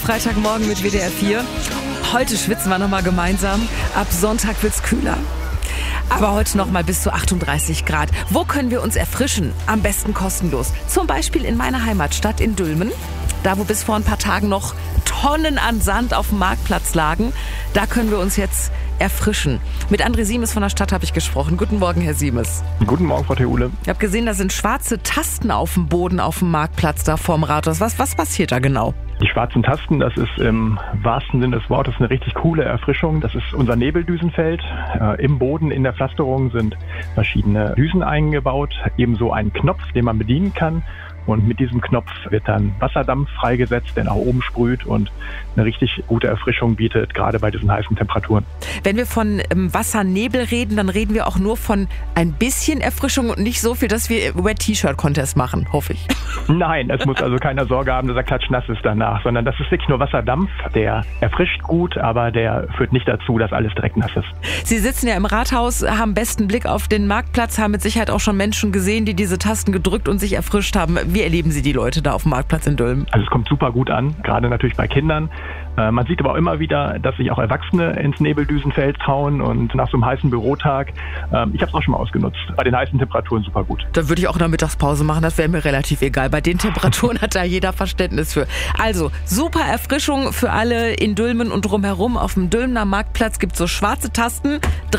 Freitagmorgen mit WDR 4. Heute schwitzen wir nochmal gemeinsam. Ab Sonntag wird's kühler. Aber heute nochmal bis zu 38 Grad. Wo können wir uns erfrischen? Am besten kostenlos. Zum Beispiel in meiner Heimatstadt in Dülmen. Da, wo bis vor ein paar Tagen noch Tonnen an Sand auf dem Marktplatz lagen. Da können wir uns jetzt erfrischen. Mit André Siemes von der Stadt habe ich gesprochen. Guten Morgen, Herr Siemes. Guten Morgen, Frau Theule. Ich habe gesehen, da sind schwarze Tasten auf dem Boden auf dem Marktplatz da vorm Rathaus. Was passiert da genau? Die schwarzen Tasten, das ist im wahrsten Sinne des Wortes eine richtig coole Erfrischung. Das ist unser Nebeldüsenfeld. Im Boden, in der Pflasterung sind verschiedene Düsen eingebaut. Ebenso ein Knopf, den man bedienen kann. Und mit diesem Knopf wird dann Wasserdampf freigesetzt, der nach oben sprüht und eine richtig gute Erfrischung bietet, gerade bei diesen heißen Temperaturen. Wenn wir von Wassernebel reden, dann reden wir auch nur von ein bisschen Erfrischung und nicht so viel, dass wir Wet-T-Shirt-Contest machen, hoffe ich. Nein, es muss also keiner Sorge haben, dass er klatschnass ist danach, sondern das ist wirklich nur Wasserdampf, der erfrischt gut, aber der führt nicht dazu, dass alles direkt nass ist. Sie sitzen ja im Rathaus, haben besten Blick auf den Marktplatz, haben mit Sicherheit auch schon Menschen gesehen, die diese Tasten gedrückt und sich erfrischt haben. Wie erleben Sie die Leute da auf dem Marktplatz in Dülmen? Also es kommt super gut an, gerade natürlich bei Kindern. Man sieht aber auch immer wieder, dass sich auch Erwachsene ins Nebeldüsenfeld trauen und nach so einem heißen Bürotag. Ich habe es auch schon mal ausgenutzt. Bei den heißen Temperaturen super gut. Da würde ich auch eine Mittagspause machen, das wäre mir relativ egal. Bei den Temperaturen hat da jeder Verständnis für. Also, super Erfrischung für alle in Dülmen und drumherum. Auf dem Dülmener Marktplatz gibt es so schwarze Tasten.